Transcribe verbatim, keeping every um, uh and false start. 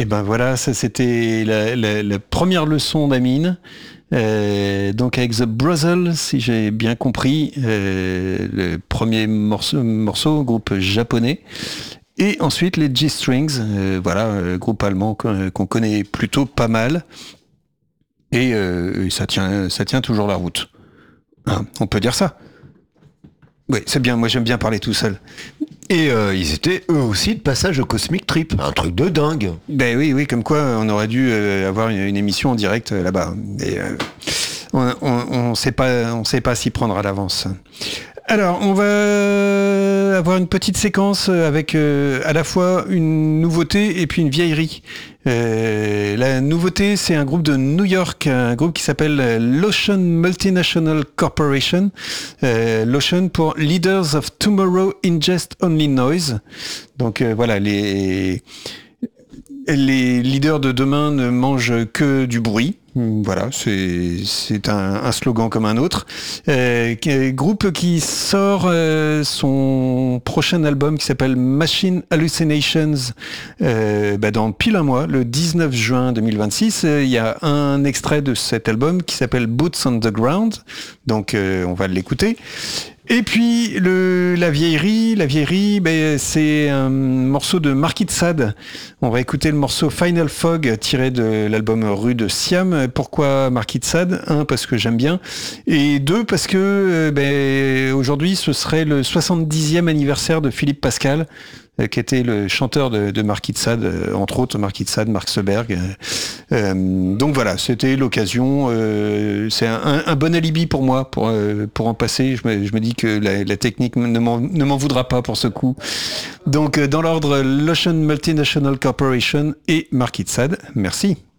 Et ben voilà, ça c'était la, la, la première leçon d'Amine. Euh, donc avec The Brothers, si j'ai bien compris, euh, le premier morceau, morceau, groupe japonais. Et ensuite les G-Strings, euh, voilà, euh, groupe allemand qu'on, qu'on connaît plutôt pas mal. Et, euh, et ça tient, ça tient toujours la route. Hein, on peut dire ça. Oui, c'est bien, moi j'aime bien parler tout seul. Et euh, ils étaient eux aussi de passage au Cosmic Trip, un truc de dingue. Ben oui, oui, comme quoi on aurait dû euh, avoir une, une émission en direct euh, là-bas. Mais euh, on, on, on sait pas, on sait pas s'y prendre à l'avance. Alors, on va avoir une petite séquence avec euh, à la fois une nouveauté et puis une vieillerie. Euh, la nouveauté, c'est un groupe de New York, un groupe qui s'appelle Lotion Multinational Corporation. Euh, Lotion pour Leaders of Tomorrow Ingest Only Noise. Donc euh, voilà, les les leaders de demain ne mangent que du bruit. Voilà, c'est c'est un, un slogan comme un autre. Euh, groupe qui sort euh, son prochain album qui s'appelle Machine Hallucinations euh, bah dans pile un mois, le dix-neuf juin deux mille vingt-six. Il y a un extrait de cet album qui s'appelle Boots on the Ground. Donc euh, on va l'écouter. Et puis le, la vieillerie, la vieillerie, ben, c'est un morceau de Marquis de Sade. On va écouter le morceau Final Fog tiré de l'album Rue de Siam. Pourquoi Marquis de Sade ? Un, parce que j'aime bien. Et deux, parce que ben, aujourd'hui ce serait le soixante-dixième anniversaire de Philippe Pascal, qui était le chanteur de, de Marquis de Sade, entre autres Marquis de Sade, Mark Seberg. Euh, donc voilà, c'était l'occasion. Euh, c'est un, un bon alibi pour moi pour euh, pour en passer. Je me, je me dis que la, la technique ne m'en, ne m'en voudra pas pour ce coup. Donc dans l'ordre, Lotion Multinational Corporation et Marquis de Sade. Merci.